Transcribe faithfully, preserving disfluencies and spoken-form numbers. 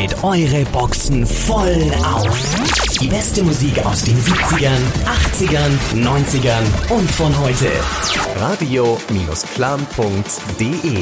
dreht eure Boxen voll auf. Die beste Musik aus den siebzigern, achtzigern, neunzigern und von heute. radio Bindestrich clam punkt de